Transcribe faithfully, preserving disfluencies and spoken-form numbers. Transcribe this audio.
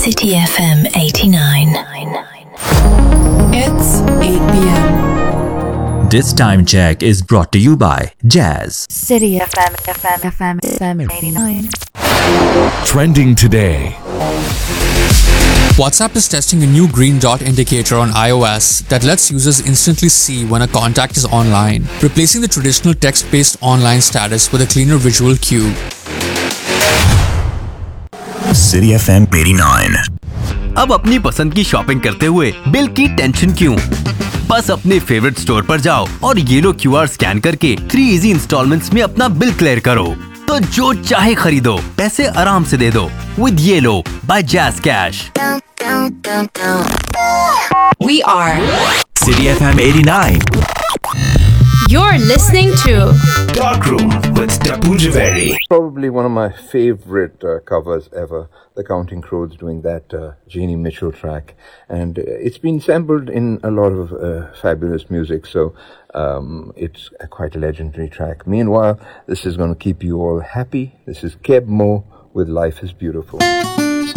City F M eighty-nine. It's eight p.m. This time check is brought to you by Jazz. City F M, F M, F M, F M eighty-nine. Trending today. WhatsApp is testing a new green dot indicator on iOS that lets users instantly see when a contact is online, replacing the traditional text-based online status with a cleaner visual cue. City F M eighty-nine. अब अपनी पसंद की shopping करते हुए bill की tension क्यों? बस अपने फेवरेट स्टोर पर जाओ और ये लो क्यू आर स्कैन करके थ्री इजी इंस्टॉलमेंट्स में अपना बिल क्लियर करो। तो जो चाहे खरीदो, पैसे आराम से दे दो with yellow by Jazz Cash. We are City F M eighty-nine. You're listening to Dark Room with Tapu Javeri. Probably one of my favorite uh, covers ever, the Counting Crows doing that uh, Janie Mitchell track. And uh, it's been sampled in a lot of uh, fabulous music, so um, it's a quite a legendary track. Meanwhile, this is going to keep you all happy. This is Keb Mo with Life is Beautiful.